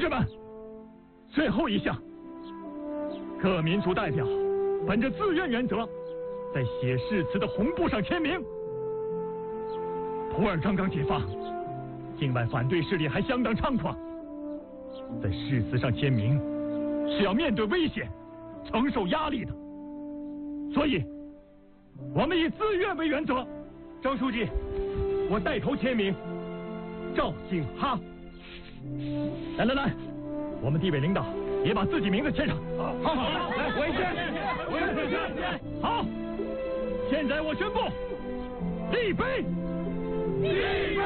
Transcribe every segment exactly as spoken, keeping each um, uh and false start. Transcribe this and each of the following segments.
志们，最后一项，各民族代表本着自愿原则，在写誓词的红布上签名。普洱刚刚解放，境外反对势力还相当猖狂，在誓词上签名是要面对危险、承受压力的。所以，我们以自愿为原则。张书记，我带头签名。赵景哈。来来来，我们地委领导也把自己名字签上。好，好，好，来，我也签，我也签。好，现在我宣布，立碑，立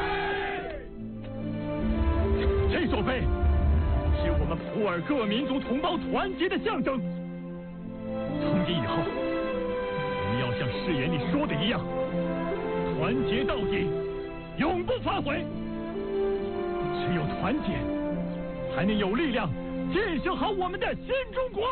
碑。这座碑是我们普洱各民族同胞团结的象征。从今以后，我们要像誓言里说的一样，团结到底，永不反悔。只有团结，才能有力量建设好我们的新中国。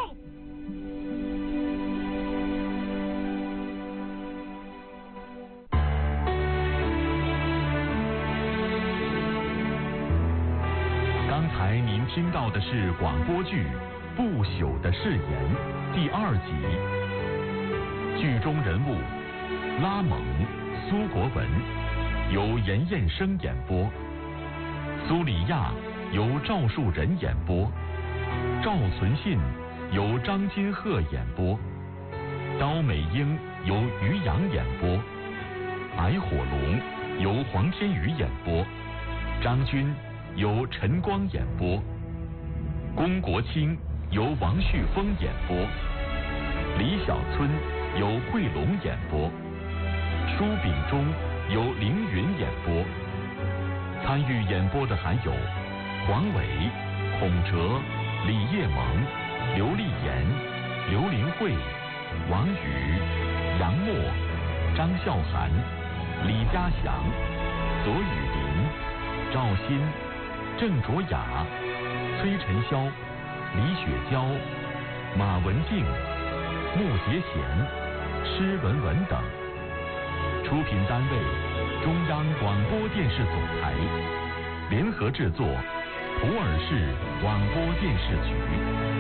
刚才您听到的是广播剧《不朽的誓言》第二集，剧中人物拉蒙、苏国文由严彦生演播，苏里亚由赵树人演播，赵存信由张金鹤演播，刀美英由于洋演播，白火龙由黄天宇演播，张军由陈光演播，龚国清由王旭峰演播，李小村由惠龙演播，舒秉忠由凌云演播。参与演播的还有黄伟、孔哲、李叶萌、刘丽妍、刘林慧、王宇、杨默、张孝涵、李家祥、左雨林、赵鑫、郑卓雅、崔晨霄、李雪娇、马文静、穆杰贤、施文文等。出品单位中央广播电视总台，联合制作普洱市广播电视局。